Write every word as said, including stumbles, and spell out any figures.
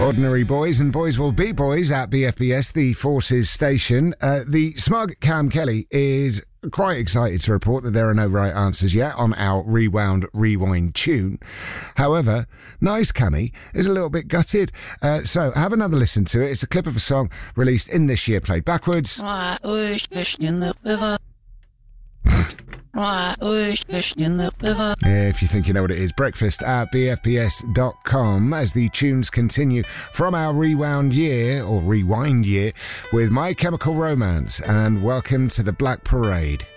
Ordinary boys and boys will be boys at B F B S, the Forces station. Uh, the smug Cam Kelly is quite excited to report that there are no right answers yet on our Rewound Rewind tune. However, nice Cammy is a little bit gutted. Uh, so have another listen to it. It's a clip of a song released in this year, played backwards. If you think you know what it is, breakfast at b f b s dot com as the tunes continue from our Rewound year, or Rewind year, with My Chemical Romance, and welcome to the Black Parade.